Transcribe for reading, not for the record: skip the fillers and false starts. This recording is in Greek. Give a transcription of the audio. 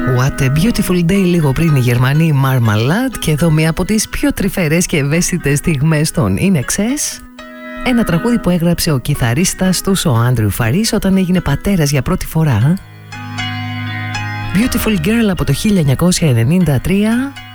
What a beautiful day, λίγο πριν οι Γερμανοί Marmalade. Και εδώ μία από τις πιο τρυφερές και ευαίσθητες στιγμές των In Excess. Ένα τραγούδι που έγραψε ο κιθαρίστας τους, ο Άντριου Φαρίς, όταν έγινε πατέρας για πρώτη φορά. Beautiful Girl από το 1993.